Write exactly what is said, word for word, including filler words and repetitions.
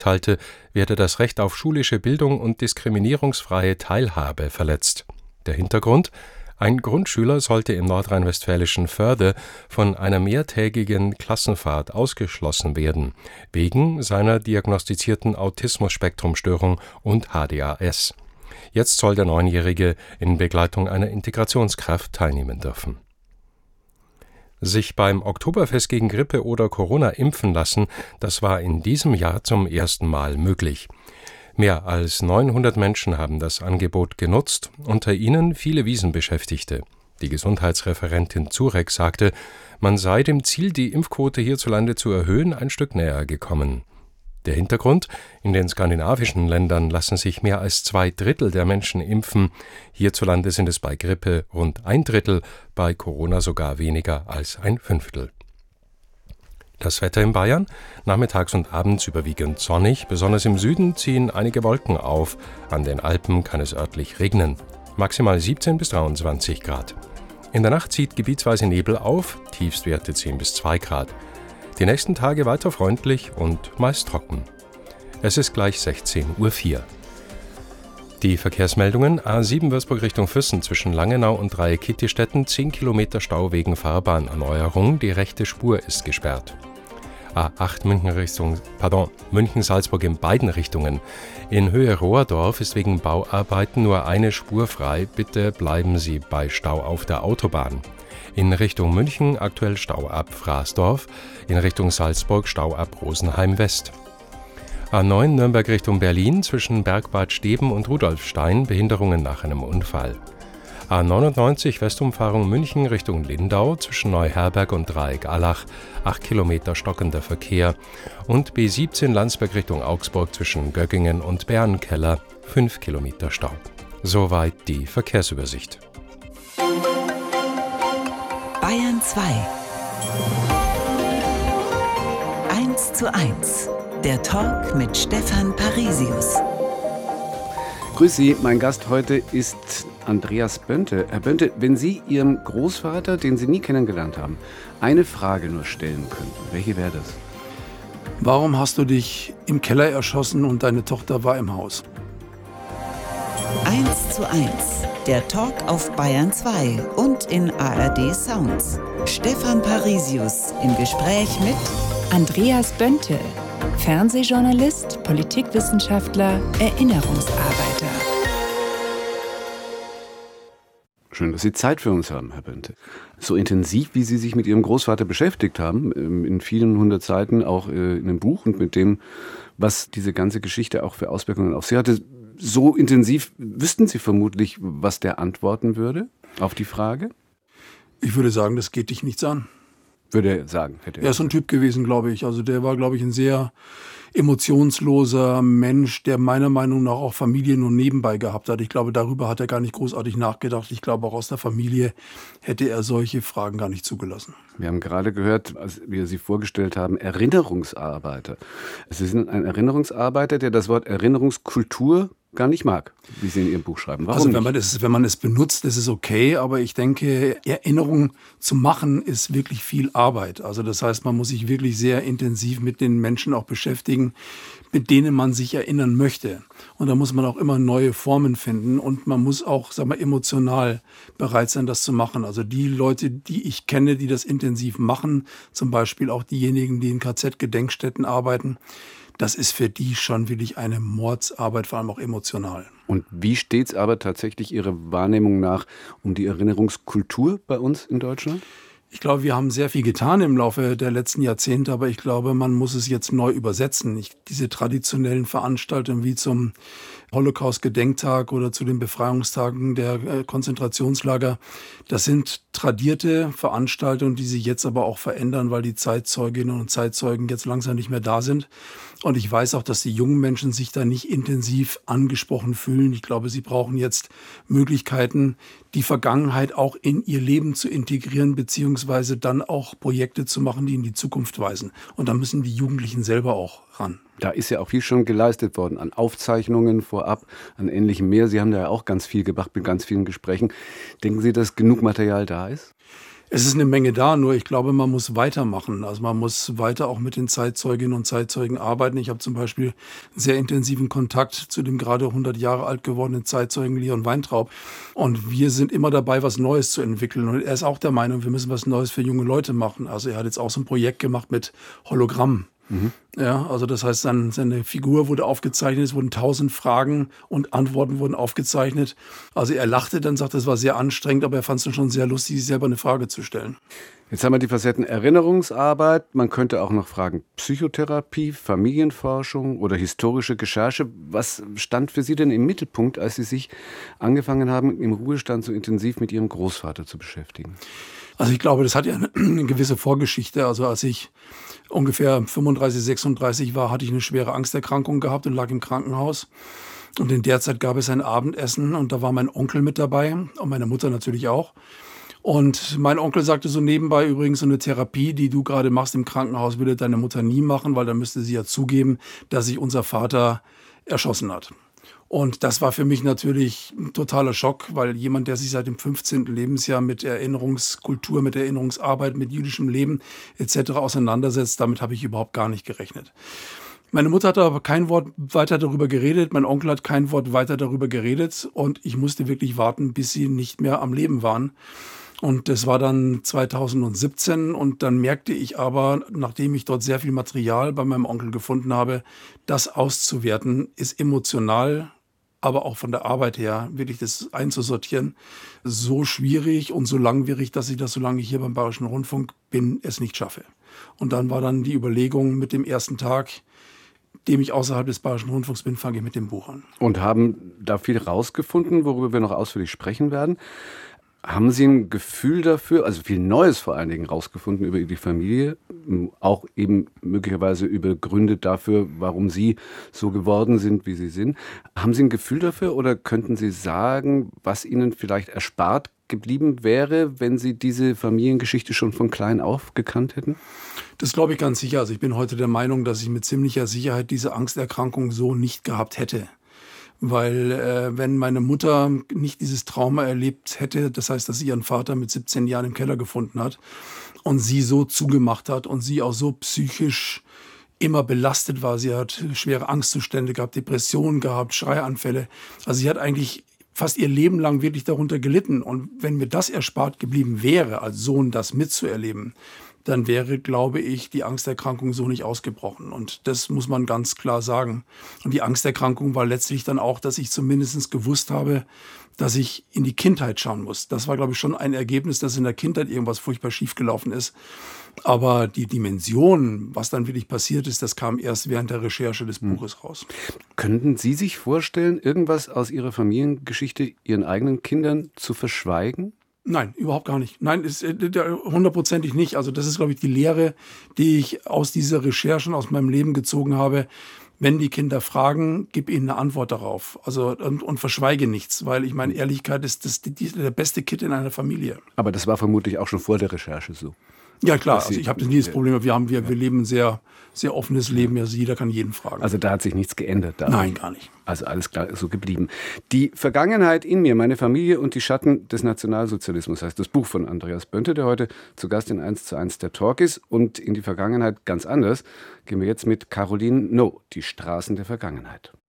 teilte, werde das Recht auf schulische Bildung und diskriminierungsfreie Teilhabe verletzt. Der Hintergrund: Ein Grundschüler sollte im nordrhein-westfälischen Förde von einer mehrtägigen Klassenfahrt ausgeschlossen werden, wegen seiner diagnostizierten Autismus-Spektrum-Störung und H D A S. Jetzt soll der Neunjährige in Begleitung einer Integrationskraft teilnehmen dürfen. Sich beim Oktoberfest gegen Grippe oder Corona impfen lassen, das war in diesem Jahr zum ersten Mal möglich. Mehr als neunhundert Menschen haben das Angebot genutzt, unter ihnen viele Wiesenbeschäftigte. Die Gesundheitsreferentin Zurek sagte, man sei dem Ziel, die Impfquote hierzulande zu erhöhen, ein Stück näher gekommen. Der Hintergrund: In den skandinavischen Ländern lassen sich mehr als zwei Drittel der Menschen impfen. Hierzulande sind es bei Grippe rund ein Drittel, bei Corona sogar weniger als ein Fünftel. Das Wetter in Bayern: Nachmittags und abends überwiegend sonnig, besonders im Süden ziehen einige Wolken auf. An den Alpen kann es örtlich regnen. Maximal siebzehn bis dreiundzwanzig Grad. In der Nacht zieht gebietsweise Nebel auf, Tiefstwerte zehn bis zwei Grad. Die nächsten Tage weiter freundlich und meist trocken. Es ist gleich sechzehn Uhr vier. Die Verkehrsmeldungen: A sieben Würzburg Richtung Füssen zwischen Langenau und Dreieck-Kittistetten, zehn Kilometer Stau wegen Fahrbahnerneuerung, die rechte Spur ist gesperrt. A acht München Richtung, pardon, München-Salzburg in beiden Richtungen. In Höhe Rohrdorf ist wegen Bauarbeiten nur eine Spur frei, bitte bleiben Sie bei Stau auf der Autobahn. In Richtung München aktuell Stau ab Fraßdorf, in Richtung Salzburg Stau ab Rosenheim West. A neun Nürnberg Richtung Berlin zwischen Bergbad Steben und Rudolfstein, Behinderungen nach einem Unfall. A neunundneunzig Westumfahrung München Richtung Lindau zwischen Neuherberg und Dreieck-Allach, acht Kilometer stockender Verkehr. Und B siebzehn Landsberg Richtung Augsburg zwischen Göggingen und Bärenkeller, fünf Kilometer Stau. Soweit die Verkehrsübersicht. Bayern zwei. eins zu eins. Der Talk mit Stefan Parisius. Grüß Sie, mein Gast heute ist Andreas Bönte. Herr Bönte, wenn Sie Ihrem Großvater, den Sie nie kennengelernt haben, eine Frage nur stellen könnten, welche wäre das? Warum hast du dich im Keller erschossen und deine Tochter war im Haus? eins zu eins. Der Talk auf Bayern zwei und in A R D Sounds. Stefan Parisius im Gespräch mit Andreas Bönte, Fernsehjournalist, Politikwissenschaftler, Erinnerungsarbeiter. Schön, dass Sie Zeit für uns haben, Herr Bönte. So intensiv, wie Sie sich mit Ihrem Großvater beschäftigt haben, in vielen hundert Seiten, auch in einem Buch und mit dem, was diese ganze Geschichte auch für Auswirkungen auf Sie hatte, so intensiv wüssten Sie vermutlich, was der antworten würde auf die Frage? Ich würde sagen, das geht dich nichts an. Würde er sagen. Hätte er. Er ist so ein Typ gewesen, glaube ich. Also der war, glaube ich, ein sehr emotionsloser Mensch, der meiner Meinung nach auch Familie nur nebenbei gehabt hat. Ich glaube, darüber hat er gar nicht großartig nachgedacht. Ich glaube, auch aus der Familie hätte er solche Fragen gar nicht zugelassen. Wir haben gerade gehört, als wir Sie vorgestellt haben, Erinnerungsarbeiter. Sie sind ein Erinnerungsarbeiter, der das Wort Erinnerungskultur gar nicht mag, wie Sie in Ihrem Buch schreiben. Warum also wenn man, das, wenn man es benutzt, ist es okay, aber ich denke, Erinnerung zu machen ist wirklich viel Arbeit. Also das heißt, man muss sich wirklich sehr intensiv mit den Menschen auch beschäftigen, mit denen man sich erinnern möchte. Und da muss man auch immer neue Formen finden und man muss auch, sag mal, emotional bereit sein, das zu machen. Also die Leute, die ich kenne, die das intensiv machen, zum Beispiel auch diejenigen, die in K Z-Gedenkstätten arbeiten, das ist für die schon wirklich eine Mordsarbeit, vor allem auch emotional. Und wie steht es aber tatsächlich Ihrer Wahrnehmung nach um die Erinnerungskultur bei uns in Deutschland? Ich glaube, wir haben sehr viel getan im Laufe der letzten Jahrzehnte, aber ich glaube, man muss es jetzt neu übersetzen. Ich, diese traditionellen Veranstaltungen wie zum Holocaust-Gedenktag oder zu den Befreiungstagen der äh, Konzentrationslager, das sind tradierte Veranstaltungen, die sich jetzt aber auch verändern, weil die Zeitzeuginnen und Zeitzeugen jetzt langsam nicht mehr da sind. Und ich weiß auch, dass die jungen Menschen sich da nicht intensiv angesprochen fühlen. Ich glaube, sie brauchen jetzt Möglichkeiten, die Vergangenheit auch in ihr Leben zu integrieren, beziehungsweise dann auch Projekte zu machen, die in die Zukunft weisen. Und da müssen die Jugendlichen selber auch ran. Da ist ja auch viel schon geleistet worden an Aufzeichnungen vorab, an ähnlichem mehr. Sie haben da ja auch ganz viel gemacht mit ganz vielen Gesprächen. Denken Sie, dass genug Material da ist? Es ist eine Menge da, nur ich glaube, man muss weitermachen. Also man muss weiter auch mit den Zeitzeuginnen und Zeitzeugen arbeiten. Ich habe zum Beispiel einen sehr intensiven Kontakt zu dem gerade hundert Jahre alt gewordenen Zeitzeugen Leon Weintraub. Und wir sind immer dabei, was Neues zu entwickeln. Und er ist auch der Meinung, wir müssen was Neues für junge Leute machen. Also er hat jetzt auch so ein Projekt gemacht mit Hologramm. Mhm. Ja, also das heißt, dann seine Figur wurde aufgezeichnet, es wurden tausend Fragen und Antworten wurden aufgezeichnet. Also er lachte dann, sagte, es war sehr anstrengend, aber er fand es dann schon sehr lustig, sich selber eine Frage zu stellen. Jetzt haben wir die Facetten Erinnerungsarbeit, man könnte auch noch fragen Psychotherapie, Familienforschung oder historische Recherche. Was stand für Sie denn im Mittelpunkt, als Sie sich angefangen haben, im Ruhestand so intensiv mit Ihrem Großvater zu beschäftigen? Also ich glaube, das hat ja eine, eine gewisse Vorgeschichte. Also als ich ungefähr fünfunddreißig, sechsunddreißig war, hatte ich eine schwere Angsterkrankung gehabt und lag im Krankenhaus. Und in der Zeit gab es ein Abendessen und da war mein Onkel mit dabei und meine Mutter natürlich auch. Und mein Onkel sagte so nebenbei, übrigens, so eine Therapie, die du gerade machst im Krankenhaus, würde deine Mutter nie machen, weil dann müsste sie ja zugeben, dass sich unser Vater erschossen hat. Und das war für mich natürlich ein totaler Schock, weil jemand, der sich seit dem fünfzehnten Lebensjahr mit Erinnerungskultur, mit Erinnerungsarbeit, mit jüdischem Leben et cetera auseinandersetzt, damit habe ich überhaupt gar nicht gerechnet. Meine Mutter hat aber kein Wort weiter darüber geredet, mein Onkel hat kein Wort weiter darüber geredet und ich musste wirklich warten, bis sie nicht mehr am Leben waren. Und das war dann zweitausendsiebzehn und dann merkte ich aber, nachdem ich dort sehr viel Material bei meinem Onkel gefunden habe, das auszuwerten ist emotional, aber auch von der Arbeit her, wirklich das einzusortieren, so schwierig und so langwierig, dass ich das, solange ich hier beim Bayerischen Rundfunk bin, es nicht schaffe. Und dann war dann die Überlegung mit dem ersten Tag, dem ich außerhalb des Bayerischen Rundfunks bin, fange ich mit dem Buch an. Und haben da viel rausgefunden, worüber wir noch ausführlich sprechen werden. Haben Sie ein Gefühl dafür, also viel Neues vor allen Dingen rausgefunden über die Familie, auch eben möglicherweise über Gründe dafür, warum Sie so geworden sind, wie Sie sind. Haben Sie ein Gefühl dafür oder könnten Sie sagen, was Ihnen vielleicht erspart geblieben wäre, wenn Sie diese Familiengeschichte schon von klein auf gekannt hätten? Das glaube ich ganz sicher. Also ich bin heute der Meinung, dass ich mit ziemlicher Sicherheit diese Angsterkrankung so nicht gehabt hätte. Weil äh, wenn meine Mutter nicht dieses Trauma erlebt hätte, das heißt, dass sie ihren Vater mit siebzehn Jahren im Keller gefunden hat und sie so zugemacht hat und sie auch so psychisch immer belastet war, sie hat schwere Angstzustände gehabt, Depressionen gehabt, Schreianfälle. Also sie hat eigentlich fast ihr Leben lang wirklich darunter gelitten. Und wenn mir das erspart geblieben wäre, als Sohn das mitzuerleben, dann wäre, glaube ich, die Angsterkrankung so nicht ausgebrochen. Und das muss man ganz klar sagen. Und die Angsterkrankung war letztlich dann auch, dass ich zumindest gewusst habe, dass ich in die Kindheit schauen muss. Das war, glaube ich, schon ein Ergebnis, dass in der Kindheit irgendwas furchtbar schiefgelaufen ist. Aber die Dimension, was dann wirklich passiert ist, das kam erst während der Recherche des Buches raus. Könnten Sie sich vorstellen, irgendwas aus Ihrer Familiengeschichte Ihren eigenen Kindern zu verschweigen? Nein, überhaupt gar nicht. Nein, ist hundertprozentig nicht. Also das ist, glaube ich, die Lehre, die ich aus dieser Recherchen, aus meinem Leben gezogen habe. Wenn die Kinder fragen, gib ihnen eine Antwort darauf. Also und, und verschweige nichts, weil ich meine, Ehrlichkeit ist das, die, der beste Kitt in einer Familie. Aber das war vermutlich auch schon vor der Recherche so. Ja klar, also ich habe nie das Problem, wir haben wir, wir leben ein sehr, sehr offenes Leben, also jeder kann jeden fragen. Also da hat sich nichts geändert? Da. Nein, gar nicht. Also alles klar so geblieben. Die Vergangenheit in mir, meine Familie und die Schatten des Nationalsozialismus heißt das Buch von Andreas Bönte, der heute zu Gast in eins zu eins der Talk ist. Und in die Vergangenheit ganz anders gehen wir jetzt mit Caroline No, die Straßen der Vergangenheit.